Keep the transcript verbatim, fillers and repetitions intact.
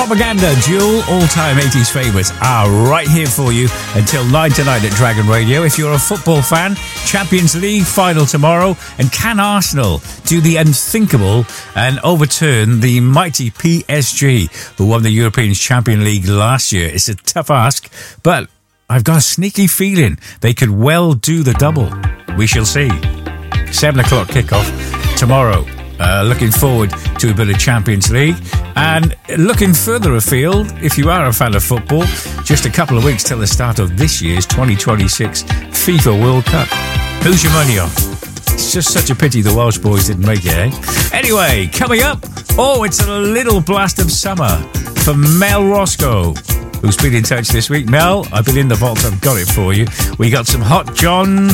Propaganda, dual all-time eighties favourites are right here for you until nine tonight at Dragon Radio. If you're a football fan, Champions League final tomorrow, and can Arsenal do the unthinkable and overturn the mighty P S G, who won the European Champions League last year? It's a tough ask, but I've got a sneaky feeling they could well do the double. We shall see. Seven o'clock kickoff tomorrow. Uh, looking forward to a bit of Champions League. And looking further afield, if you are a fan of football, just a couple of weeks till the start of this year's twenty twenty-six FIFA World Cup. Who's your money on? It's just such a pity the Welsh boys didn't make it, eh? Anyway, coming up, oh, it's a little blast of summer for Mel Roscoe, who's been in touch this week. Mel, I've been in the vault, I've got it for you. We got some Hot John